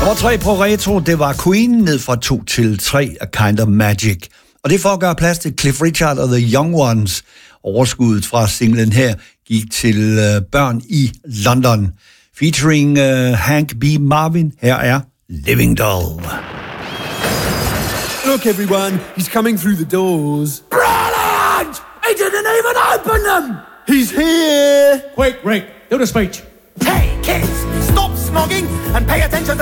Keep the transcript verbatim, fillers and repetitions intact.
Nummer tre på retro, det var Queen, ned fra to til tre, A Kind of Magic. Og det for at gøre plads til Cliff Richard og The Young Ones. Overskuddet fra singlen her gik til uh, børn i London. Featuring uh, Hank B. Marvin, her er Living Doll. Look everyone, he's coming through the doors. Brilliant! He didn't even open them! He's here! Quick, Rick, do the speech. Hey kids, stop snogging and pay attention to